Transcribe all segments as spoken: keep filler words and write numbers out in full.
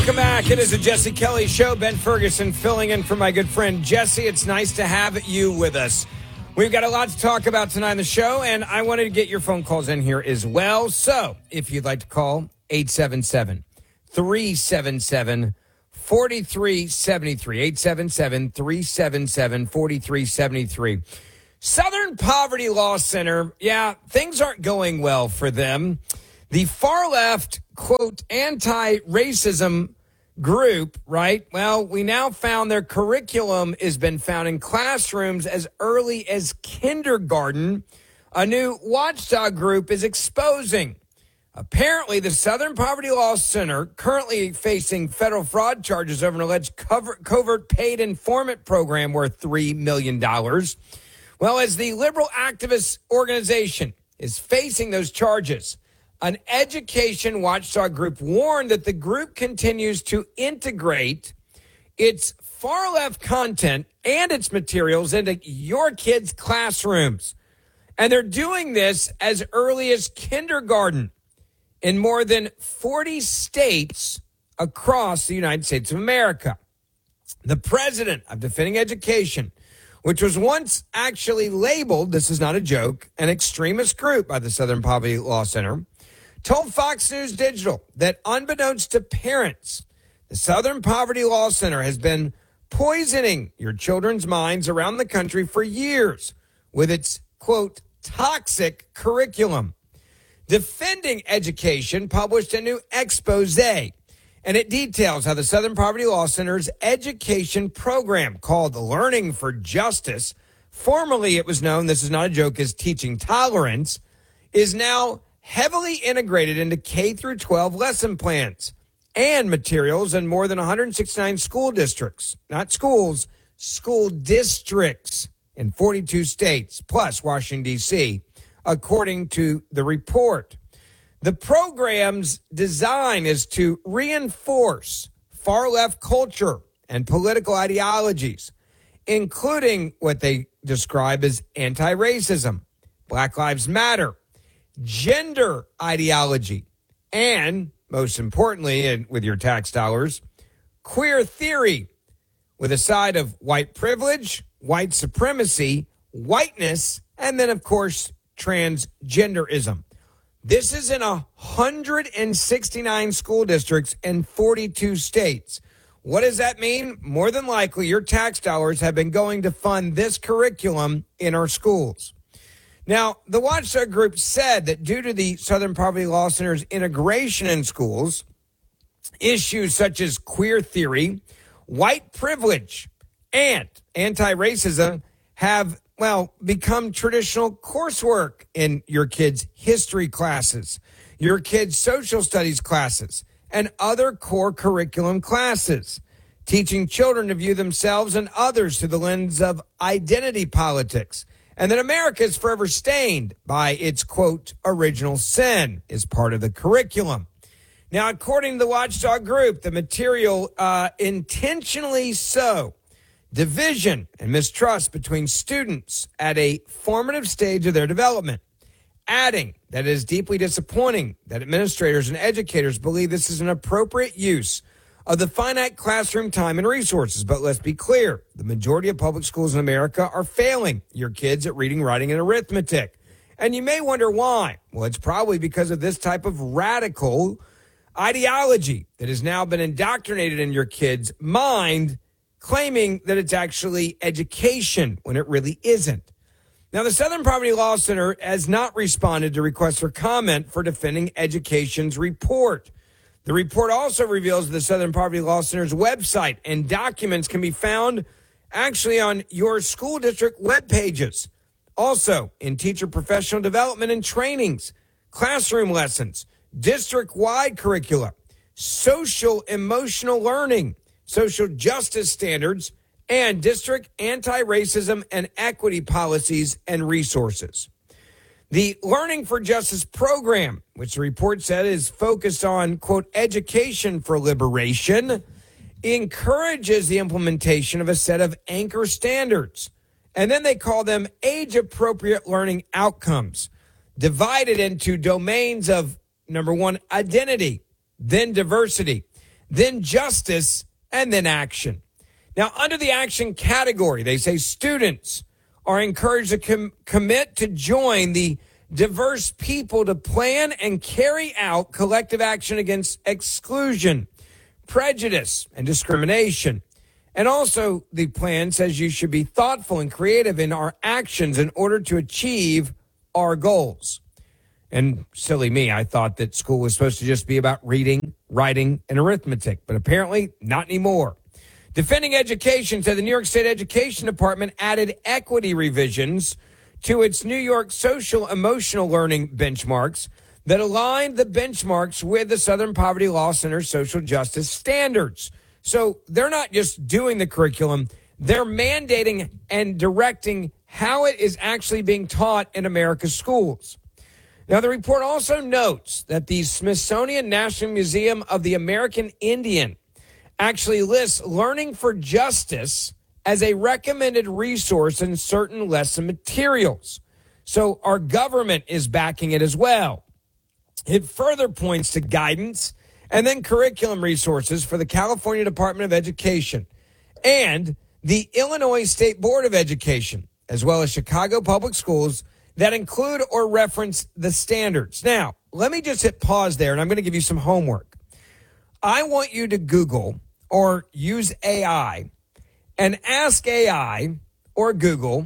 Welcome back. It is a Jesse Kelly Show. Ben Ferguson filling in for my good friend Jesse. It's nice to have you with us. We've got a lot to talk about tonight on the show, and I wanted to get your phone calls in here as well. So if you'd like to call, eight seven seven, three seven seven, four three seven three, eight seven seven, three seven seven, four three seven three. Southern Poverty Law Center, yeah, things aren't going well for them. The far left, quote, anti-racism group, right? Well, we now found their curriculum has been found in classrooms as early as kindergarten. A new watchdog group is exposing. Apparently, the Southern Poverty Law Center, currently facing federal fraud charges over an alleged covert, covert paid informant program worth three million dollars. Well, as the liberal activist organization is facing those charges, an education watchdog group warned that the group continues to integrate its far-left content and its materials into your kids' classrooms. And they're doing this as early as kindergarten in more than forty states across the United States of America. The president of Defending Education, which was once actually labeled, this is not a joke, an extremist group by the Southern Poverty Law Center, told Fox News Digital that unbeknownst to parents, the Southern Poverty Law Center has been poisoning your children's minds around the country for years with its, quote, toxic curriculum. Defending Education published a new expose, and it details how the Southern Poverty Law Center's education program called Learning for Justice, formerly it was known, this is not a joke, as Teaching Tolerance, is now heavily integrated into K through twelve lesson plans and materials in more than one hundred sixty-nine school districts, not schools, school districts in forty-two states, plus Washington, D C, according to the report. The program's design is to reinforce far-left culture and political ideologies, including what they describe as anti-racism, Black Lives Matter, gender ideology, and, most importantly, and with your tax dollars, queer theory, with a side of white privilege, white supremacy, whiteness, and then, of course, transgenderism. This is in one hundred sixty-nine school districts in forty-two states. What does that mean? More than likely, your tax dollars have been going to fund this curriculum in our schools. Now, the watchdog group said that due to the Southern Poverty Law Center's integration in schools, issues such as queer theory, white privilege, and anti-racism have, well, become traditional coursework in your kids' history classes, your kids' social studies classes, and other core curriculum classes, teaching children to view themselves and others through the lens of identity politics, and that America is forever stained by its, quote, original sin is part of the curriculum. Now, according to the watchdog group, the material uh, intentionally sow division and mistrust between students at a formative stage of their development, adding that it is deeply disappointing that administrators and educators believe this is an appropriate use of the finite classroom time and resources. But let's be clear, the majority of public schools in America are failing your kids at reading, writing, and arithmetic. And you may wonder why. Well, it's probably because of this type of radical ideology that has now been indoctrinated in your kids' mind, claiming that it's actually education when it really isn't. Now, the Southern Poverty Law Center has not responded to requests for comment for Defending Education's report. The report also reveals the Southern Poverty Law Center's website and documents can be found actually on your school district web pages. Also, in teacher professional development and trainings, classroom lessons, district-wide curricula, social emotional learning, social justice standards, and district anti-racism and equity policies and resources. The Learning for Justice program, which the report said is focused on, quote, education for liberation, encourages the implementation of a set of anchor standards. And then they call them age-appropriate learning outcomes, divided into domains of, number one, identity, then diversity, then justice, and then action. Now, under the action category, they say students are encouraged to com- commit to join the diverse people to plan and carry out collective action against exclusion, prejudice, and discrimination. And also, the plan says you should be thoughtful and creative in our actions in order to achieve our goals. And silly me, I thought that school was supposed to just be about reading, writing, and arithmetic, but apparently not anymore. Defending Education said the New York State Education Department added equity revisions to its New York social emotional learning benchmarks that aligned the benchmarks with the Southern Poverty Law Center social justice standards. So they're not just doing the curriculum, they're mandating and directing how it is actually being taught in America's schools. Now, the report also notes that the Smithsonian National Museum of the American Indian actually lists Learning for Justice as a recommended resource in certain lesson materials. So our government is backing it as well. It further points to guidance and then curriculum resources for the California Department of Education and the Illinois State Board of Education, as well as Chicago Public Schools, that include or reference the standards. Now, let me just hit pause there, and I'm going to give you some homework. I want you to Google or use A I and ask A I or Google,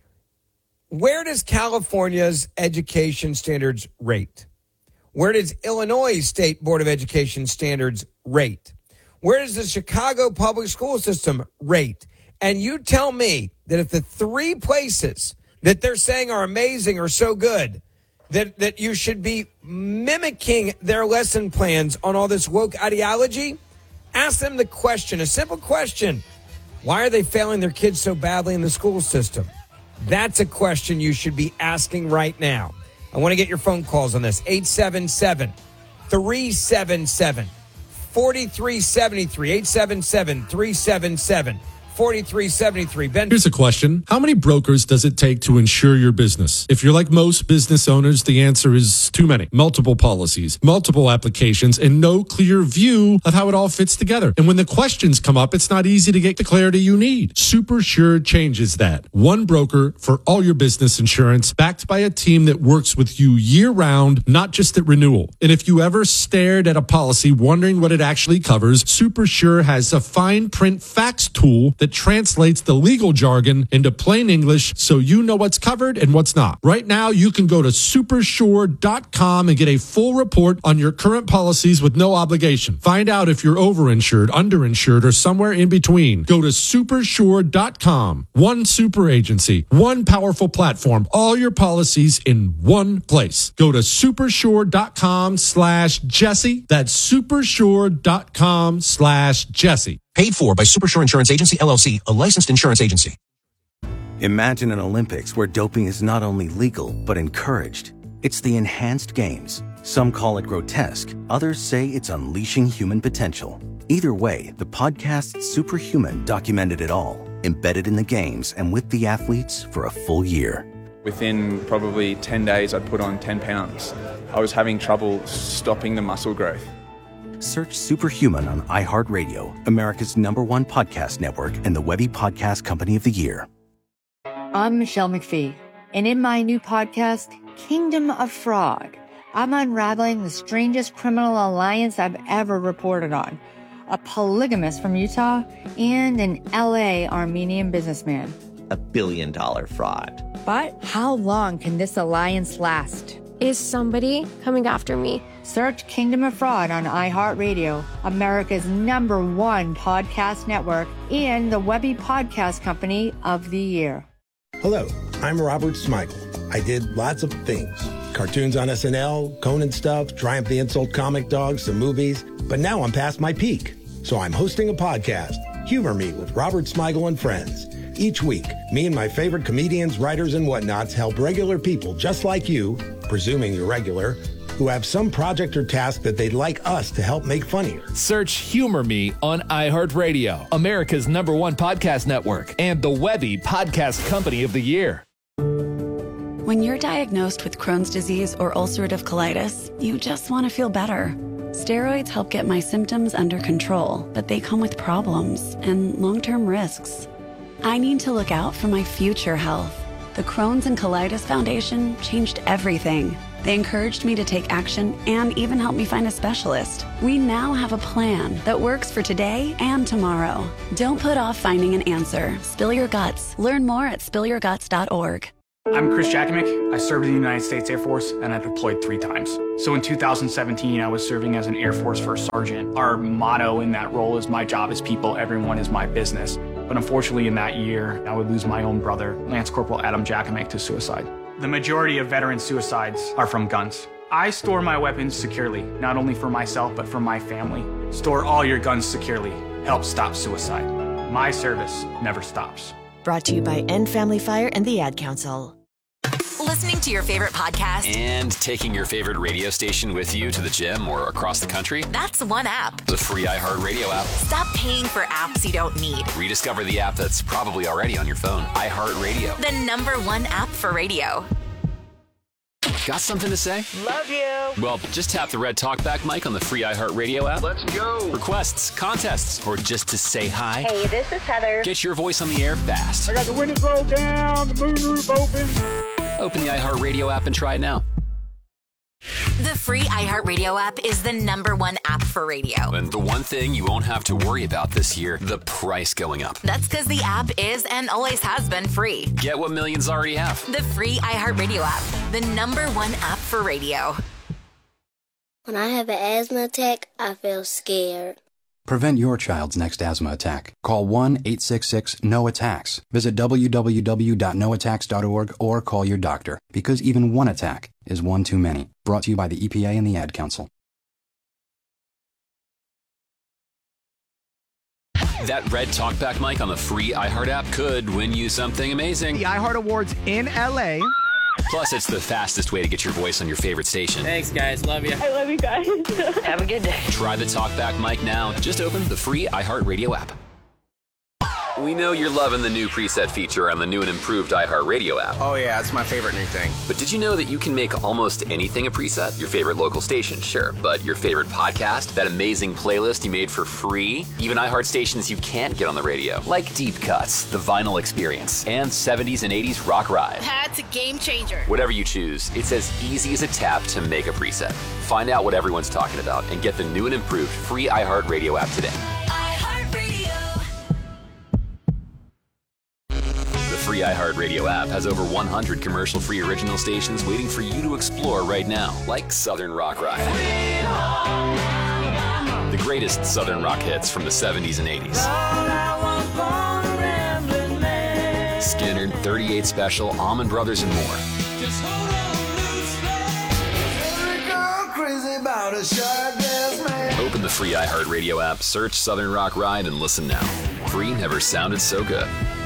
where does California's education standards rate? Where does Illinois State Board of Education standards rate? Where does the Chicago Public School System rate? And you tell me that if the three places that they're saying are amazing or so good, that, that you should be mimicking their lesson plans on all this woke ideology, ask them the question, a simple question. Why are they failing their kids so badly in the school system? That's a question you should be asking right now. I want to get your phone calls on this. eight seven seven, three seven seven, four three seven three. eight seven seven, three seven seven, four three seven three. Ben. Here's a question. How many brokers does it take to insure your business? If you're like most business owners, the answer is too many. Multiple policies, multiple applications, and no clear view of how it all fits together. And when the questions come up, it's not easy to get the clarity you need. SuperSure changes that. One broker for all your business insurance, backed by a team that works with you year-round, not just at renewal. And if you ever stared at a policy wondering what it actually covers, SuperSure has a fine print facts tool that translates the legal jargon into plain English so you know what's covered and what's not. Right now, you can go to super sure dot com and get a full report on your current policies with no obligation. Find out if you're overinsured, underinsured, or somewhere in between. Go to super sure dot com. One super agency, one powerful platform, all your policies in one place. Go to super sure dot com slash Jesse. That's super sure dot com slash Jesse. Paid for by SuperSure Insurance Agency, L L C, a licensed insurance agency. Imagine an Olympics where doping is not only legal, but encouraged. It's the enhanced games. Some call it grotesque. Others say it's unleashing human potential. Either way, the podcast Superhuman documented it all, embedded in the games and with the athletes for a full year. Within probably ten days, I'd put on ten pounds. I was having trouble stopping the muscle growth. Search Superhuman on iHeartRadio, America's number one podcast network and the Webby Podcast Company of the Year. I'm Michelle McPhee, and in my new podcast, Kingdom of Fraud, I'm unraveling the strangest criminal alliance I've ever reported on. A polygamist from Utah and an L A Armenian businessman. A billion dollar fraud. But how long can this alliance last? Is somebody coming after me? Search Kingdom of Fraud on iHeartRadio, America's number one podcast network, and the Webby Podcast Company of the Year. Hello, I'm Robert Smigel. I did lots of things. Cartoons on S N L, Conan stuff, Triumph the Insult comic dogs, some movies. But now I'm past my peak. So I'm hosting a podcast, Humor Me with Robert Smigel and Friends. Each week, me and my favorite comedians, writers, and whatnots help regular people just like you, presuming you're regular, who have some project or task that they'd like us to help make funnier. Search Humor Me on iHeartRadio, America's number one podcast network, and the Webby Podcast Company of the Year. When you're diagnosed with Crohn's disease or ulcerative colitis, you just want to feel better. Steroids help get my symptoms under control, but they come with problems and long-term risks. I need to look out for my future health. The Crohn's and Colitis Foundation changed everything. They encouraged me to take action and even helped me find a specialist. We now have a plan that works for today and tomorrow. Don't put off finding an answer. Spill your guts. Learn more at spill your guts dot org. I'm Chris Jakimick. I served in the United States Air Force and I deployed three times. So in two thousand seventeen, I was serving as an Air Force First Sergeant. Our motto in that role is my job is people, everyone is my business. But unfortunately in that year, I would lose my own brother, Lance Corporal Adam Jakimick, to suicide. The majority of veteran suicides are from guns. I store my weapons securely, not only for myself, but for my family. Store all your guns securely. Help stop suicide. My service never stops. Brought to you by End Family Fire and the Ad Council. Listening to your favorite podcast and taking your favorite radio station with you to the gym or across the country? That's one app. The free iHeartRadio app. Stop paying for apps you don't need. Rediscover the app that's probably already on your phone. iHeartRadio. The number one app for radio. Got something to say? Love you. Well, just tap the red talkback mic on the free iHeartRadio app. Let's go. Requests, contests, or just to say hi. Hey, this is Heather. Get your voice on the air fast. I got the windows rolled down, the moonroof open. Open the iHeartRadio app and try it now. The free iHeartRadio app is the number one app for radio. And the one thing you won't have to worry about this year, the price going up. That's because the app is and always has been free. Get what millions already have. The free iHeartRadio app, the number one app for radio. When I have an asthma attack, I feel scared. Prevent your child's next asthma attack. Call one eight six six N O attacks. Visit w w w dot no attacks dot org or call your doctor, because even one attack is one too many. Brought to you by the E P A and the Ad Council. That red talkback mic on the free iHeart app could win you something amazing. The iHeart Awards in L A. Plus, it's the fastest way to get your voice on your favorite station. Thanks, guys. Love you. I love you guys. Have a good day. Try the talkback mic now. Just open the free iHeartRadio app. We know you're loving the new preset feature on the new and improved iHeartRadio app. Oh yeah, it's my favorite new thing. But did you know that you can make almost anything a preset? Your favorite local station, sure. But your favorite podcast? That amazing playlist you made for free? Even iHeart stations you can't get on the radio. Like Deep Cuts, The Vinyl Experience, and seventies and eighties Rock Ride. That's a game changer. Whatever you choose, it's as easy as a tap to make a preset. Find out what everyone's talking about and get the new and improved free iHeartRadio app today. The free iHeartRadio app has over one hundred commercial-free original stations waiting for you to explore right now, like Southern Rock Ride. The greatest Southern rock hits from the seventies and eighties. Skinner, thirty-eight Special, Allman Brothers, and more. Open the free iHeartRadio app, search Southern Rock Ride, and listen now. Free never sounded so good.